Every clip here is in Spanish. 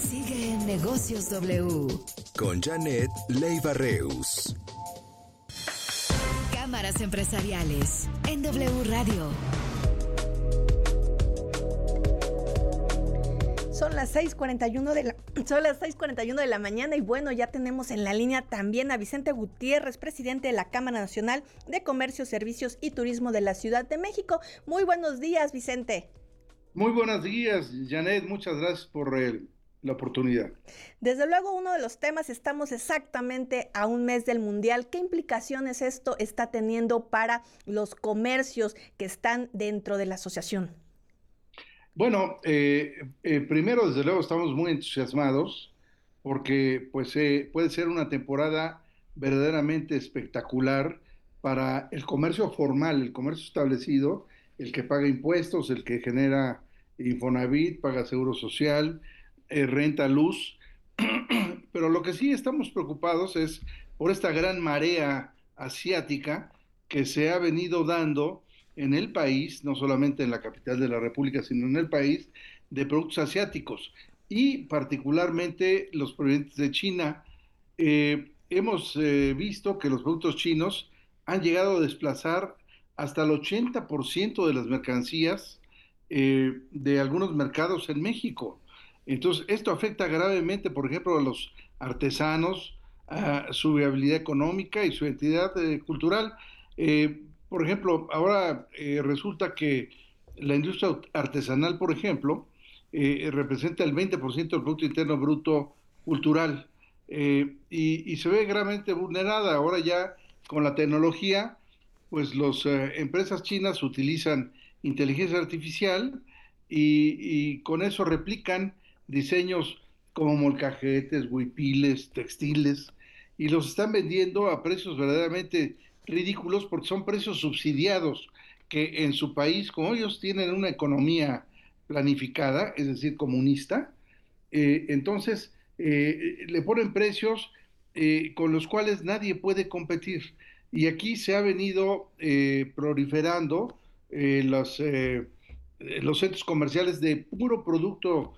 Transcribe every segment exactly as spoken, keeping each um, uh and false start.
Sigue en Negocios W. Con Janet Leiva Reus. Cámaras empresariales en W Radio. Son las seis cuarenta y uno de la, son las seis cuarenta y uno de la mañana y bueno, ya tenemos en la línea también a Vicente Gutiérrez, presidente de la Cámara Nacional de Comercio, Servicios y Turismo de la Ciudad de México. Muy buenos días, Vicente. Muy buenos días, Janet. Muchas gracias por el, la oportunidad. Desde luego, uno de los temas, estamos exactamente a un mes del Mundial. ¿Qué implicaciones esto está teniendo para los comercios que están dentro de la asociación? Bueno, eh, eh, primero, desde luego, estamos muy entusiasmados porque pues, eh, puede ser una temporada verdaderamente espectacular para el comercio formal, el comercio establecido, el que paga impuestos, el que genera Infonavit, paga seguro social, eh, renta luz. Pero lo que sí estamos preocupados es por esta gran marea asiática que se ha venido dando en el país, no solamente en la capital de la República, sino en el país, de productos asiáticos y particularmente los provenientes de China. Eh, hemos eh, visto que los productos chinos han llegado a desplazar hasta el ochenta por ciento de las mercancías eh, de algunos mercados en México. Entonces, esto afecta gravemente, por ejemplo, a los artesanos, a su viabilidad económica y su identidad eh, cultural. Eh, Por ejemplo, ahora eh, resulta que la industria artesanal, por ejemplo, eh, representa el veinte por ciento del Producto Interno Bruto cultural eh, y, y se ve gravemente vulnerada. Ahora ya con la tecnología, pues las eh, empresas chinas utilizan inteligencia artificial y, y con eso replican diseños como molcajetes, huipiles, textiles y los están vendiendo a precios verdaderamente ridículos porque son precios subsidiados que en su país, como ellos tienen una economía planificada, es decir, comunista, eh, entonces eh, le ponen precios eh, con los cuales nadie puede competir. Y aquí se ha venido eh, proliferando eh, los, eh, los centros comerciales de puro producto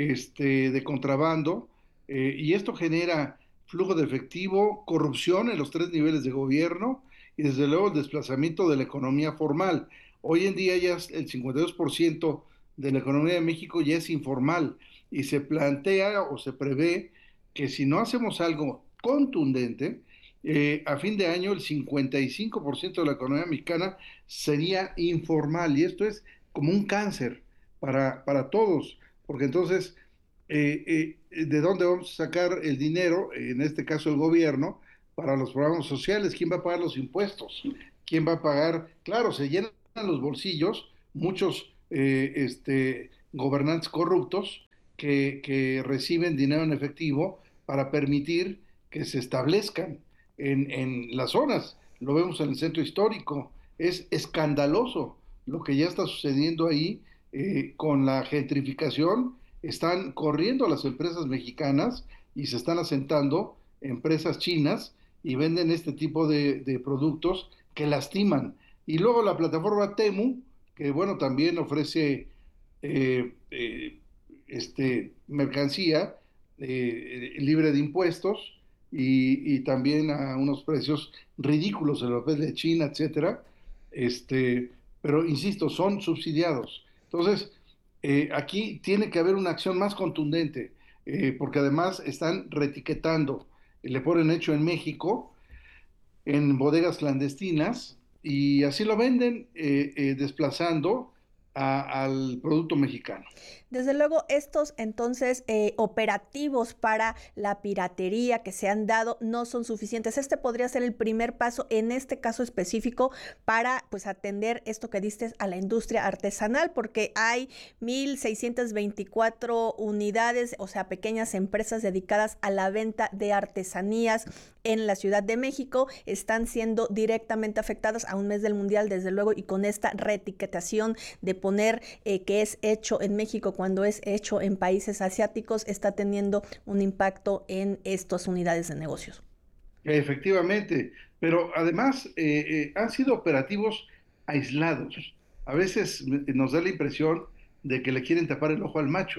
este, de contrabando eh, y esto genera flujo de efectivo, corrupción en los tres niveles de gobierno y desde luego el desplazamiento de la economía formal. Hoy en día ya el cincuenta y dos por ciento de la economía de México ya es informal y se plantea o se prevé que si no hacemos algo contundente, eh, a fin de año el cincuenta y cinco por ciento de la economía mexicana sería informal y esto es como un cáncer para, para todos, porque entonces, eh, eh, ¿de dónde vamos a sacar el dinero? En este caso el gobierno, para los programas sociales. ¿Quién va a pagar los impuestos? ¿Quién va a pagar? Claro, se llenan los bolsillos muchos eh, este, gobernantes corruptos que, que reciben dinero en efectivo para permitir que se establezcan en, en las zonas. Lo vemos en el centro histórico. Es escandaloso lo que ya está sucediendo ahí eh, con la gentrificación. Están corriendo las empresas mexicanas y se están asentando empresas chinas y venden este tipo de, de productos que lastiman. Y luego la plataforma Temu, que bueno, también ofrece eh, eh, este, mercancía eh, libre de impuestos y, y también a unos precios ridículos en los países de China, etcétera. Este, pero insisto, son subsidiados. Entonces, eh, aquí tiene que haber una acción más contundente, eh, porque además están reetiquetando, le ponen hecho en México, en bodegas clandestinas, y así lo venden, eh, eh, desplazando a, al producto mexicano. Desde luego, estos entonces eh, operativos para la piratería que se han dado no son suficientes. Este podría ser el primer paso en este caso específico para pues atender esto que diste a la industria artesanal, porque hay mil seiscientas veinticuatro unidades, o sea, pequeñas empresas dedicadas a la venta de artesanías en la Ciudad de México. Están siendo directamente afectadas a un mes del Mundial, desde luego, y con esta reetiquetación de poner eh, que es hecho en México cuando es hecho en países asiáticos, está teniendo un impacto en estas unidades de negocios. Efectivamente, pero además eh, eh, han sido operativos aislados. A veces nos da la impresión de que le quieren tapar el ojo al macho.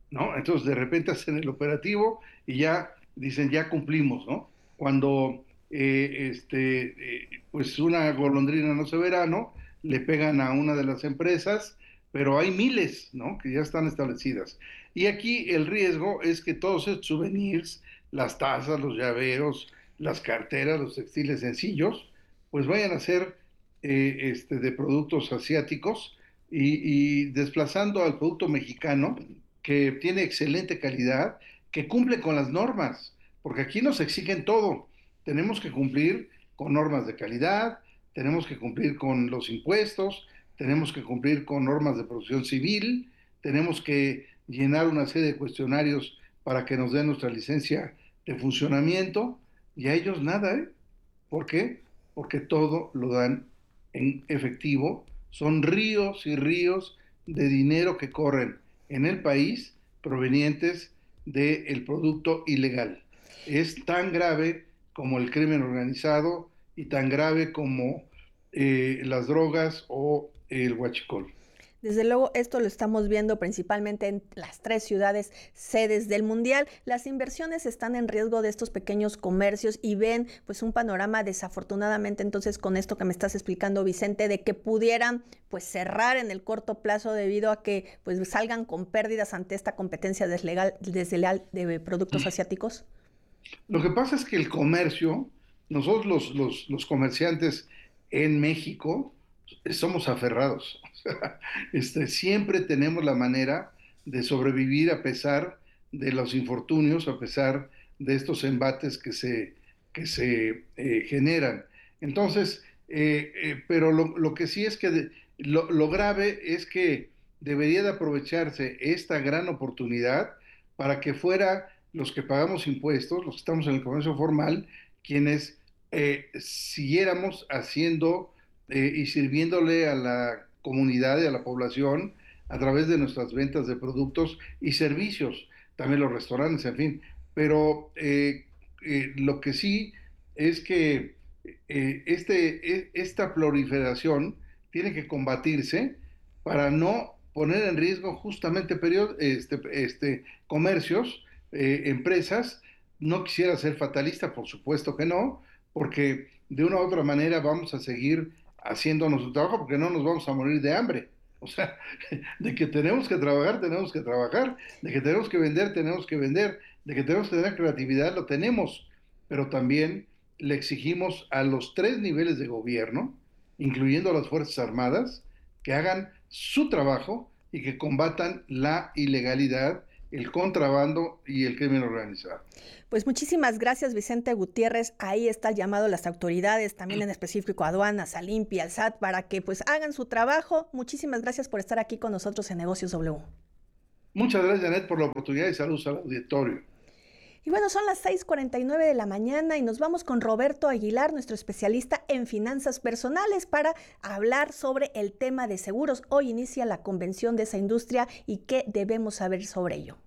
¿no? Entonces de repente hacen el operativo y ya dicen, ya cumplimos, ¿no? Cuando eh, este, eh, pues una golondrina no se verá, ¿no? Le pegan a una de las empresas, pero hay miles, ¿no? Que ya están establecidas. Y aquí el riesgo es que todos estos souvenirs, las tazas, los llaveros, las carteras, los textiles sencillos, pues vayan a ser eh, este, de productos asiáticos y, y desplazando al producto mexicano, que tiene excelente calidad, que cumple con las normas, porque aquí nos exigen todo. Tenemos que cumplir con normas de calidad, tenemos que cumplir con los impuestos, tenemos que cumplir con normas de producción civil, tenemos que llenar una serie de cuestionarios para que nos den nuestra licencia de funcionamiento, y a ellos nada, ¿eh? ¿Por qué? Porque todo lo dan en efectivo, son ríos y ríos de dinero que corren en el país provenientes del producto ilegal. Es tan grave como el crimen organizado y tan grave como eh, las drogas o el huachicol. Desde luego, esto lo estamos viendo principalmente en las tres ciudades sedes del Mundial. Las inversiones están en riesgo de estos pequeños comercios y ven pues un panorama desafortunadamente entonces con esto que me estás explicando, Vicente, de que pudieran pues cerrar en el corto plazo debido a que pues salgan con pérdidas ante esta competencia desleal, desleal de productos asiáticos. Lo que pasa es que el comercio, nosotros los, los, los comerciantes en México somos aferrados. Este, siempre tenemos la manera de sobrevivir a pesar de los infortunios, a pesar de estos embates que se, que se eh, generan. Entonces, eh, eh, pero lo, lo que sí es que de, lo, lo grave es que debería de aprovecharse esta gran oportunidad para que fuera los que pagamos impuestos, los que estamos en el comercio formal, quienes eh, siguiéramos haciendo eh, y sirviéndole a la comunidad y a la población a través de nuestras ventas de productos y servicios, también los restaurantes, en fin. Pero eh, eh, lo que sí es que eh, este, esta proliferación tiene que combatirse para no poner en riesgo justamente periodo, este, este, comercios, eh, empresas. No quisiera ser fatalista, por supuesto que no, porque de una u otra manera vamos a seguir haciendo nuestro trabajo porque no nos vamos a morir de hambre. O sea, de que tenemos que trabajar, tenemos que trabajar, de que tenemos que vender, tenemos que vender, de que tenemos que tener creatividad, lo tenemos, pero también le exigimos a los tres niveles de gobierno, incluyendo a las Fuerzas Armadas, que hagan su trabajo y que combatan la ilegalidad, el contrabando y el crimen organizado. Pues muchísimas gracias, Vicente Gutiérrez. Ahí está el llamado a las autoridades, también en específico a aduanas, a Limpia, al S A T, para que pues hagan su trabajo. Muchísimas gracias por estar aquí con nosotros en Negocios W. Muchas gracias, Janet, por la oportunidad y saludos al auditorio. Y bueno, son las seis cuarenta y nueve de la mañana y nos vamos con Roberto Aguilar, nuestro especialista en finanzas personales, para hablar sobre el tema de seguros. Hoy inicia la convención de esa industria y qué debemos saber sobre ello.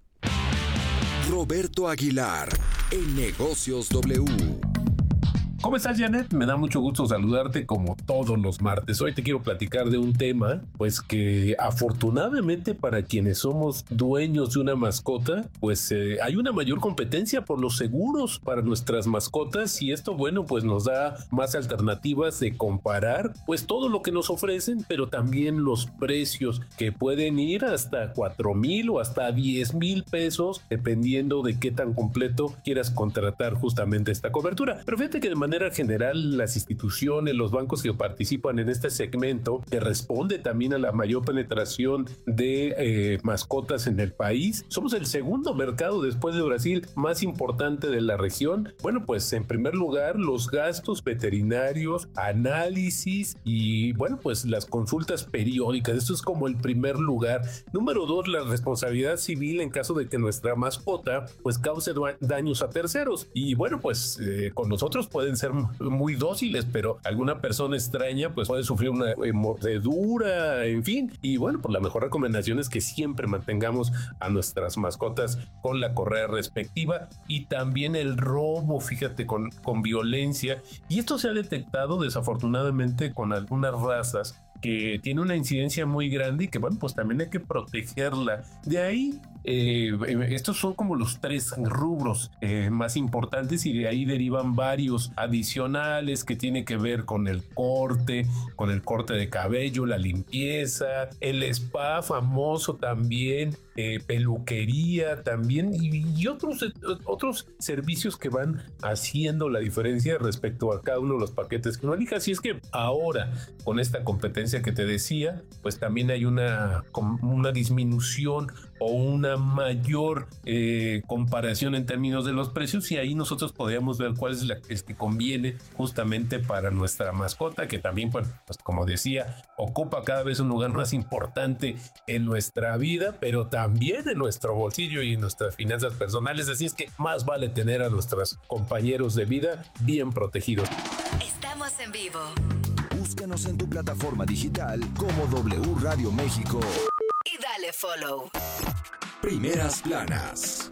Roberto Aguilar, en Negocios W. ¿Cómo estás, Janet? Me da mucho gusto saludarte como todos los martes. Hoy te quiero platicar de un tema, pues que afortunadamente para quienes somos dueños de una mascota, pues eh, hay una mayor competencia por los seguros para nuestras mascotas, y esto, bueno, pues nos da más alternativas de comparar pues todo lo que nos ofrecen, pero también los precios que pueden ir hasta cuatro mil o hasta diez mil pesos, dependiendo de qué tan completo quieras contratar justamente esta cobertura. Pero fíjate que de manera general, las instituciones, los bancos que participan en este segmento, que responde también a la mayor penetración de eh, mascotas en el país, somos el segundo mercado después de Brasil más importante de la región. Bueno, pues en primer lugar, los gastos veterinarios, análisis y bueno, pues las consultas periódicas. Esto es como el primer lugar. Número dos, la responsabilidad civil en caso de que nuestra mascota pues cause daños a terceros. Y bueno, pues eh, con nosotros pueden ser muy dóciles, pero alguna persona extraña pues puede sufrir una mordedura, en fin. Y bueno, pues la mejor recomendación es que siempre mantengamos a nuestras mascotas con la correa respectiva, y también el robo, fíjate, con, con violencia. Y esto se ha detectado desafortunadamente con algunas razas que tiene una incidencia muy grande y que bueno, pues también hay que protegerla. De ahí eh, estos son como los tres rubros eh, más importantes, y de ahí derivan varios adicionales que tienen que ver con el corte, con el corte de cabello, la limpieza, el spa famoso también, eh, peluquería también, y, y otros, otros servicios que van haciendo la diferencia respecto a cada uno de los paquetes que uno elija. Así es que ahora, con esta competencia que te decía, pues también hay una, una disminución o una mayor eh, comparación en términos de los precios, y ahí nosotros podríamos ver cuál es la el que conviene justamente para nuestra mascota, que también, bueno, pues como decía, ocupa cada vez un lugar más importante en nuestra vida, pero también en nuestro bolsillo y en nuestras finanzas personales. Así es que más vale tener a nuestros compañeros de vida bien protegidos. Estamos en vivo. Búscanos en tu plataforma digital como W Radio México. Y dale follow. Primeras planas.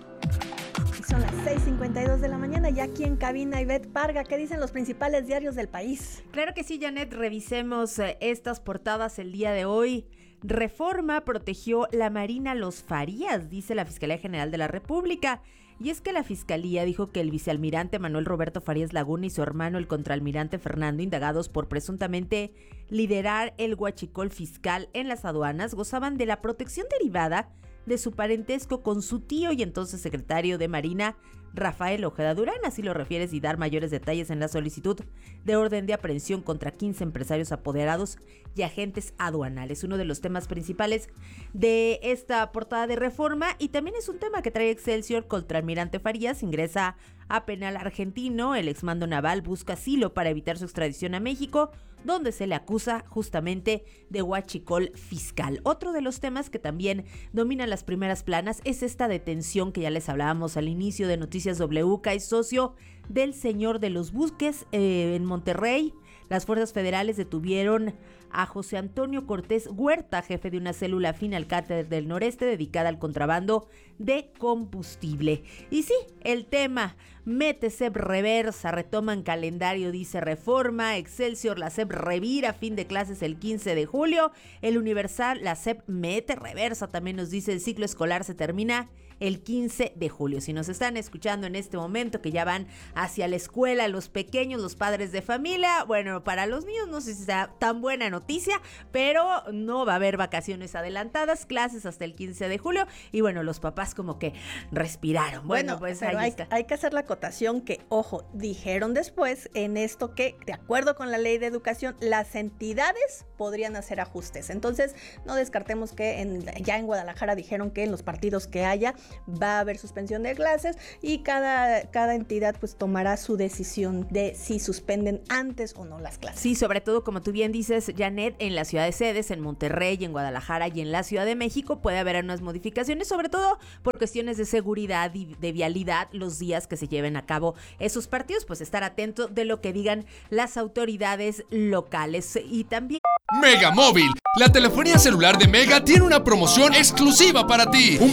Son las seis cincuenta y dos de la mañana, ya aquí en cabina Ivette Parga. ¿Qué dicen los principales diarios del país? Claro que sí, Janet, revisemos eh, estas portadas el día de hoy. Reforma protegió la Marina Los Farías, dice la Fiscalía General de la República. Y es que la Fiscalía dijo que el vicealmirante Manuel Roberto Farías Laguna y su hermano el contraalmirante Fernando, indagados por presuntamente liderar el huachicol fiscal en las aduanas, gozaban de la protección derivada de su parentesco con su tío y entonces secretario de Marina, Rafael Ojeda Durán. Así lo refiere y dar mayores detalles en la solicitud de orden de aprehensión contra quince empresarios apoderados y agentes aduanales. Uno de los temas principales de esta portada de Reforma, y también es un tema que trae Excelsior. Contraalmirante Farías ingresa a penal argentino. El exmando naval busca asilo para evitar su extradición a México, donde se le acusa justamente de huachicol fiscal. Otro de los temas que también domina las primeras planas es esta detención que ya les hablábamos al inicio de Noticias W, que es socio del señor de los buques eh, en Monterrey. Las fuerzas federales detuvieron a José Antonio Cortés Huerta, jefe de una célula afín al Cártel del Noreste dedicada al contrabando de combustible. Y sí, el tema, mete C E P reversa, retoman calendario, dice Reforma. Excelsior, la C E P revira fin de clases el quince de julio. El Universal, la C E P mete reversa, también nos dice el ciclo escolar se termina el quince de julio. Si nos están escuchando en este momento que ya van hacia la escuela los pequeños, los padres de familia, bueno, para los niños no sé si sea tan buena noticia, pero no va a haber vacaciones adelantadas, clases hasta el quince de julio, y bueno, los papás como que respiraron. Bueno, bueno pues pero ahí hay, está. hay que hacer la acotación que, ojo, dijeron después en esto que, de acuerdo con la ley de educación, las entidades podrían hacer ajustes. Entonces, no descartemos que en, ya en Guadalajara dijeron que en los partidos que haya va a haber suspensión de clases, y cada, cada entidad pues tomará su decisión de si suspenden antes o no las clases. Sí, sobre todo, como tú bien dices, Janet, en las ciudades sedes, en Monterrey, en Guadalajara y en la Ciudad de México puede haber unas modificaciones, sobre todo por cuestiones de seguridad y de vialidad los días que se lleven a cabo esos partidos, pues estar atento de lo que digan las autoridades locales. Y también Mega Móvil, la telefonía celular de Mega tiene una promoción exclusiva para ti. Un